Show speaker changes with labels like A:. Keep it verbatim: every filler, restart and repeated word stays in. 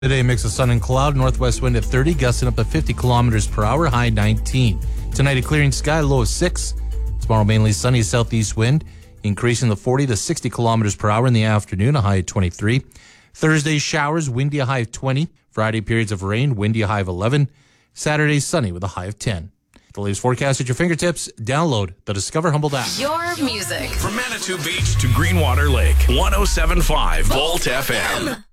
A: Today, mix of sun and cloud, northwest wind at thirty, gusting up to fifty kilometers per hour, high nineteen. Tonight, a clearing sky, low of six. Tomorrow, mainly sunny southeast wind, increasing to forty to sixty kilometers per hour in the afternoon, a high of twenty-three. Thursday, showers, windy, a high of twenty. Friday, periods of rain, windy, a high of eleven. Saturday, sunny with a high of ten. The latest forecast at your fingertips. Download the Discover Humboldt app.
B: Your music.
C: From Manitou Beach to Greenwater Lake. one oh seven point five Volt F M.